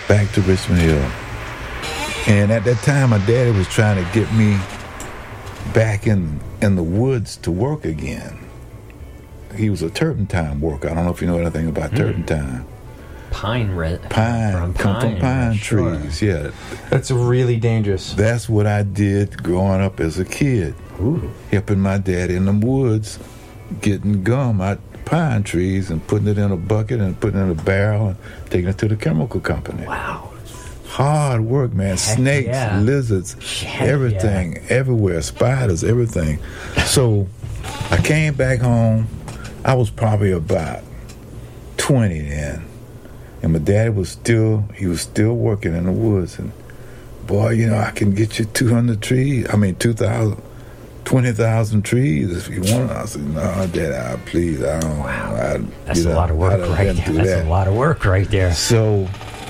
back to Richmond Hill. And at that time, my daddy was trying to get me back in the woods to work again. He was a turpentine worker. I don't know if you know anything about turpentine. Pine come from pine sure. trees, yeah. That's really dangerous. That's what I did growing up as a kid. Ooh. Helping my dad in the woods, getting gum out pine trees and putting it in a bucket and putting it in a barrel and taking it to the chemical company. Wow. Hard work, man. Snakes, lizards, everything, everywhere, spiders, everything. So I came back home. I was probably about 20 then. And my dad was still working in the woods. And boy, you know, I can get you 200 trees. I mean, 20,000 trees if you want. I said, no, Dad, please, I don't. Wow. That's a lot of work right there. That's a lot of work right there. So,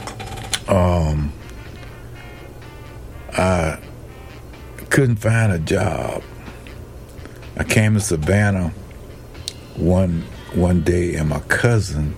I couldn't find a job. I came to Savannah one day, and my cousin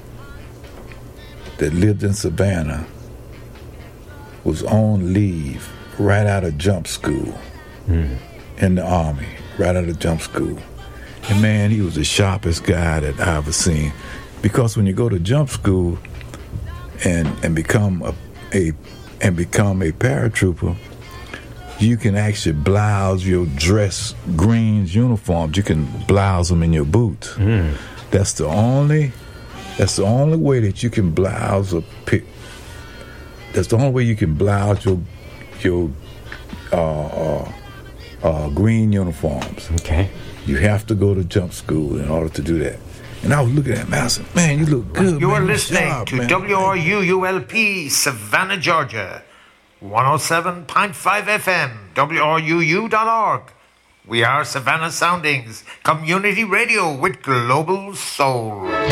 that lived in Savannah was on leave right out of jump school in the Army, right out of jump school. And man, he was the sharpest guy that I ever seen. Because when you go to jump school and become a paratrooper, you can actually blouse your dress greens uniforms. You can blouse them in your boots. That's the only way that you can blouse that's the only way you can blouse your green uniforms. Okay. You have to go to jump school in order to do that. And I was looking at him, I said, man, you look good. You man. are listening to man. WRUULP, Savannah, Georgia. 107.5 FM, WRUU.org. We are Savannah Soundings, community radio with global soul.